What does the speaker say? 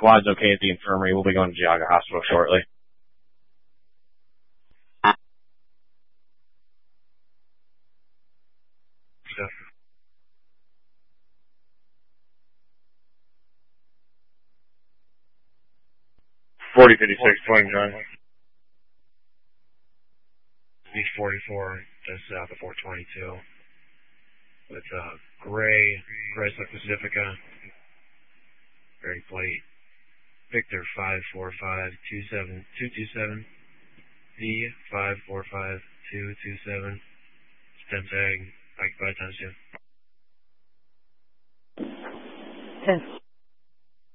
Squad's okay at the infirmary. We'll be going to Geauga Hospital shortly. So, 4056, 29. Beach 44, just south of 422. With Gray Pacifica, Gray plate, Victor 545227, V545227, stem tag, occupied times 2. 10.